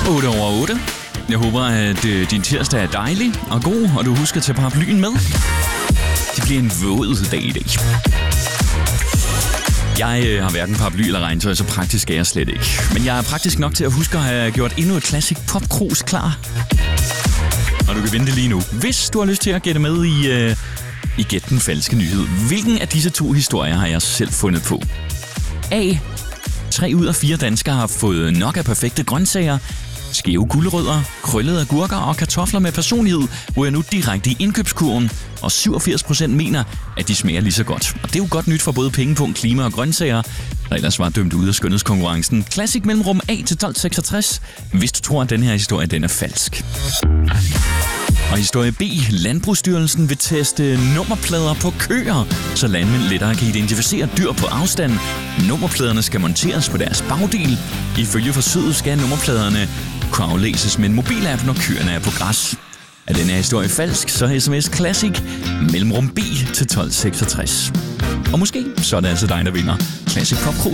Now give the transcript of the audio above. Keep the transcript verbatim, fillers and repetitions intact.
otte over otte. Jeg håber, at øh, din tirsdag er dejlig og god, og du husker at tage paraplyen med. Det bliver en våd dag i dag. Jeg øh, har hverken paraply eller regntøj, så praktisk er jeg slet ikke. Men jeg er praktisk nok til at huske at have gjort endnu et classic popkrus klar. Og du kan vinde det lige nu. Hvis du har lyst til at gætte med i, øh, i Gæt den falske nyhed. Hvilken af disse to historier har jeg selv fundet på? A. Tre ud af fire danskere har fået nok af perfekte grøntsager. Skæve gulerødder, krøllede agurker og kartofler med personlighed ryger nu direkte i indkøbskurven, og syvogfirs procent mener, at de smager lige så godt. Og det er jo godt nyt for både pengepunkt, klima og grøntsager, der ellers var dømt ude af skønhedskonkurrencen. Classic mellemrum A til tolv seksogtres, hvis du tror, at den her historie den er falsk. Og historie B. Landbrugsstyrelsen vil teste nummerplader på køer, så landmænd lettere kan identificere dyr på afstand. Nummerpladerne skal monteres på deres bagdel. Ifølge forsøget skal nummerpladerne kunne aflæses med en mobilapp, når køerne er på græs. Er den her historie falsk, så sms Classic mellemrum B til tolv seksogtres. Og måske så er det altså dig, der vinder Classic Pop Krus.